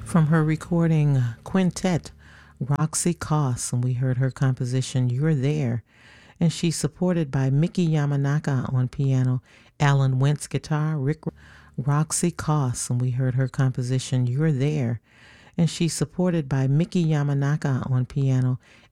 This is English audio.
From her recording Quintet, Roxy Koss, and we heard her composition You're There. And she's supported by Mickey Yamanaka on piano, Alan Wentz guitar, Roxy Koss, and we heard her composition You're There. And she's supported by Mickey Yamanaka on piano,